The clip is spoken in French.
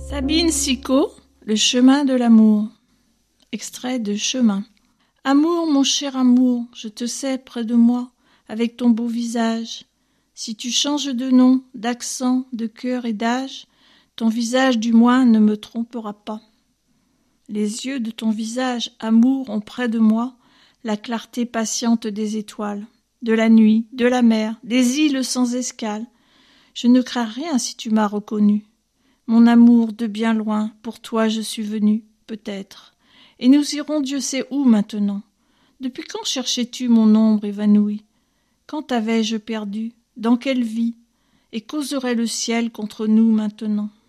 Sabine Sicot, Le chemin de l'amour. Extrait de Chemin. Amour, mon cher amour, je te sais près de moi, avec ton beau visage. Si tu changes de nom, d'accent, de cœur et d'âge, ton visage du moins ne me trompera pas. Les yeux de ton visage, amour, ont près de moi la clarté patiente des étoiles, de la nuit, de la mer, des îles sans escale. Je ne crains rien si tu m'as reconnu. Mon amour de bien loin, pour toi je suis venu, peut-être. Et nous irons Dieu sait où maintenant. Depuis quand cherchais-tu mon ombre évanouie? Quand t'avais-je perdu? Dans quelle vie? Et causerait le ciel contre nous maintenant?